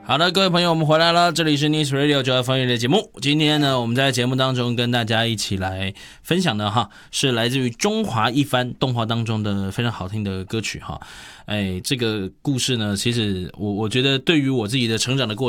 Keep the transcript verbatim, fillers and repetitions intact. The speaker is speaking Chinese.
好的，各位朋友，我们回来了，这里是 Nice Radio 九二方言的节目。今天呢，我们在节目当中跟大家一起来分享的哈，是来自于中华一番动画当中的非常好听的歌曲哈。哎，这个故事呢，其实我我觉得对于我自己的成长的过程。